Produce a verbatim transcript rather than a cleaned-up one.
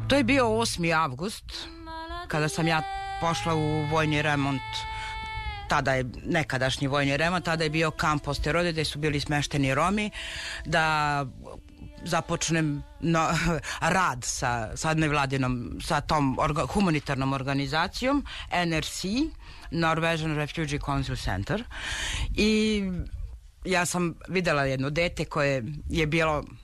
To je bio osmi avgust kada sam ja pošla u vojni remont. Tada je nekadašnji vojni remont, tada je bio kamp Osterode gde su bili smešteni Romi, da započnem no, rad sa, sa nevladinom, sa tom orga, humanitarnom organizacijom N R C, Norwegian Refugee Council Center, i ja sam videla jedno dete koje je bilo